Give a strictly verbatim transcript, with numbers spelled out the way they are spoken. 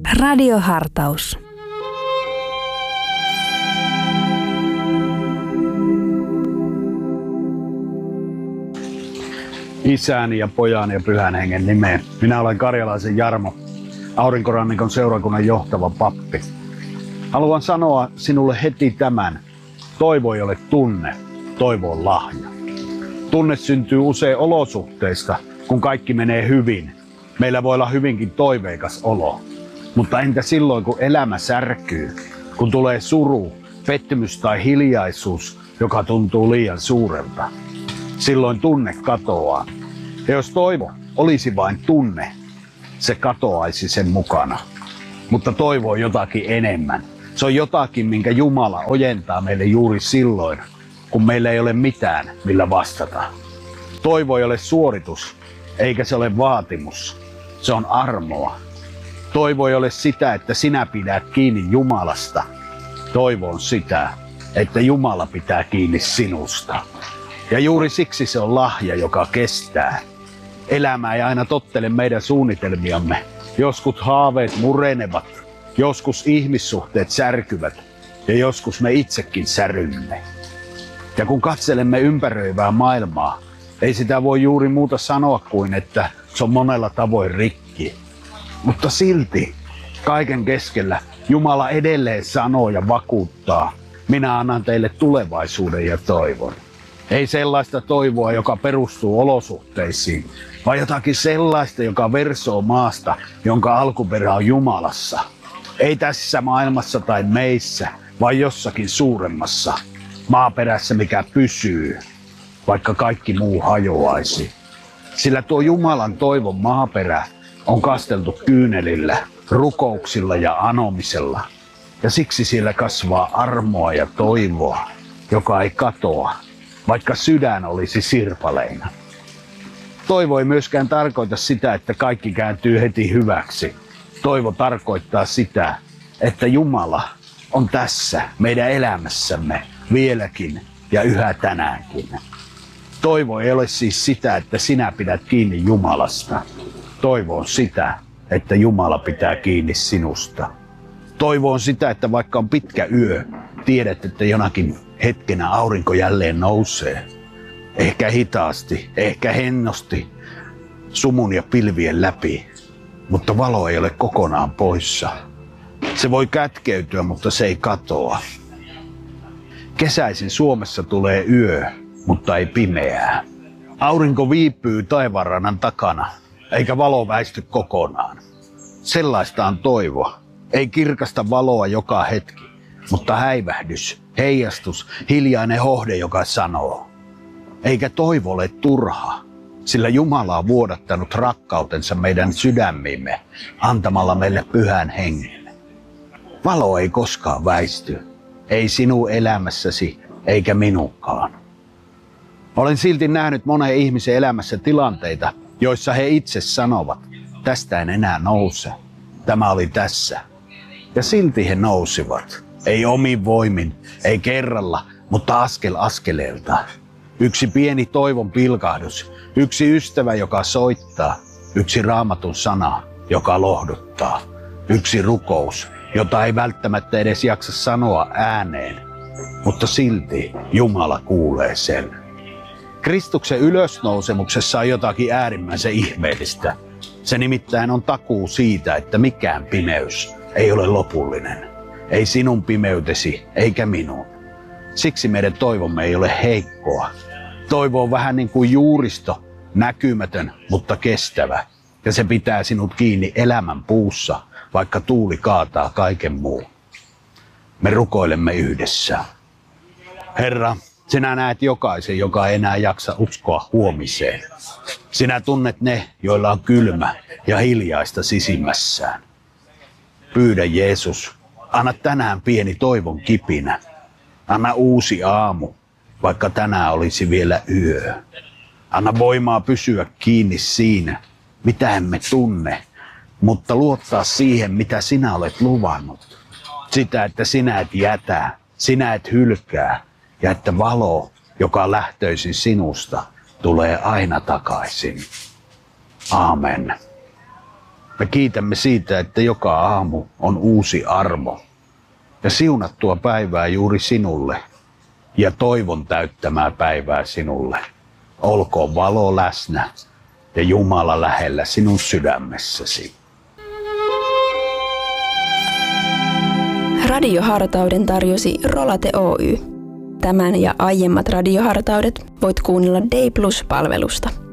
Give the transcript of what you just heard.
Radiohartaus. Isän ja Pojan ja Pyhän Hengen nimeen. Minä olen Karjalaisen Jarmo, Aurinkorannikon seurakunnan johtava pappi. Haluan sanoa sinulle heti tämän. Toivo ei ole tunne, toivo on lahja. Tunne syntyy usein olosuhteista, kun kaikki menee hyvin. Meillä voi olla hyvinkin toiveikas olo. Mutta entä silloin, kun elämä särkyy, kun tulee suru, pettymys tai hiljaisuus, joka tuntuu liian suurelta? Silloin tunne katoaa. Ja jos toivo olisi vain tunne, se katoaisi sen mukana. Mutta toivo on jotakin enemmän. Se on jotakin, minkä Jumala ojentaa meille juuri silloin, kun meillä ei ole mitään, millä vastata. Toivo ei ole suoritus, eikä se ole vaatimus. Se on armoa. Toivo ei ole sitä, että sinä pidät kiinni Jumalasta. Toivo on sitä, että Jumala pitää kiinni sinusta. Ja juuri siksi se on lahja, joka kestää. Elämä ei aina tottele meidän suunnitelmiamme. Joskus haaveet murenevat, joskus ihmissuhteet särkyvät ja joskus me itsekin särymme. Ja kun katselemme ympäröivää maailmaa, ei sitä voi juuri muuta sanoa kuin, että se on monella tavoin rikki. Mutta silti kaiken keskellä Jumala edelleen sanoo ja vakuuttaa, minä annan teille tulevaisuuden ja toivon. Ei sellaista toivoa, joka perustuu olosuhteisiin, vaan jotakin sellaista, joka versoo maasta, jonka alkuperä on Jumalassa. Ei tässä maailmassa tai meissä, vaan jossakin suuremmassa maaperässä, mikä pysyy, vaikka kaikki muu hajoaisi. Sillä tuo Jumalan toivon maaperä on kasteltu kyynelillä, rukouksilla ja anomisella. Ja siksi siellä kasvaa armoa ja toivoa, joka ei katoa, vaikka sydän olisi sirpaleina. Toivo ei myöskään tarkoita sitä, että kaikki kääntyy heti hyväksi. Toivo tarkoittaa sitä, että Jumala on tässä meidän elämässämme vieläkin ja yhä tänäänkin. Toivo ei ole siis sitä, että sinä pidät kiinni Jumalasta. Toivo on sitä, että Jumala pitää kiinni sinusta. Toivo on sitä, että vaikka on pitkä yö, tiedät, että jonakin hetkenä aurinko jälleen nousee. Ehkä hitaasti, ehkä hennosti, sumun ja pilvien läpi, mutta valo ei ole kokonaan poissa. Se voi kätkeytyä, mutta se ei katoa. Kesäisin Suomessa tulee yö, mutta ei pimeää. Aurinko viipyy taivaanrannan takana, eikä valo väisty kokonaan. Sellaista on toivo. Ei kirkasta valoa joka hetki, mutta häivähdys, heijastus, hiljainen hohde, joka sanoo. Eikä toivo ole turha, sillä Jumala on vuodattanut rakkautensa meidän sydämiimme antamalla meille Pyhän Hengen. Valo ei koskaan väisty, ei sinun elämässäsi eikä minunkaan. Olen silti nähnyt monen ihmisen elämässä tilanteita, joissa he itse sanovat, tästä en enää nouse, tämä oli tässä. Ja silti he nousivat, ei omin voimin, ei kerralla, mutta askel askeleelta. Yksi pieni toivon pilkahdus, yksi ystävä, joka soittaa, yksi Raamatun sana, joka lohduttaa, yksi rukous, jota ei välttämättä edes jaksa sanoa ääneen, mutta silti Jumala kuulee sen. Kristuksen ylösnousemuksessa on jotakin äärimmäisen ihmeellistä. Se nimittäin on takuu siitä, että mikään pimeys ei ole lopullinen. Ei sinun pimeytesi eikä minun. Siksi meidän toivomme ei ole heikkoa. Toivo on vähän niin kuin juuristo, näkymätön, mutta kestävä. Ja se pitää sinut kiinni elämän puussa, vaikka tuuli kaataa kaiken muun. Me rukoilemme yhdessä. Herra, sinä näet jokaisen, joka ei enää jaksa uskoa huomiseen. Sinä tunnet ne, joilla on kylmä ja hiljaista sisimmässään. Pyydä Jeesus, anna tänään pieni toivon kipinä. Anna uusi aamu, vaikka tänään olisi vielä yö. Anna voimaa pysyä kiinni siinä, mitä emme tunne, mutta luottaa siihen, mitä sinä olet luvannut. Sitä, että sinä et jätä, sinä et hylkää ja että valo, joka on lähtöisin sinusta, tulee aina takaisin. Aamen. Me kiitämme siitä, että joka aamu on uusi armo. Ja siunattua päivää juuri sinulle ja toivon täyttämää päivää sinulle. Olkoon valo läsnä ja Jumala lähellä sinun sydämessäsi. Radiohartauden tarjosi Rolate Oy. Tämän ja aiemmat radiohartaudet voit kuunnella Day Plus-palvelusta.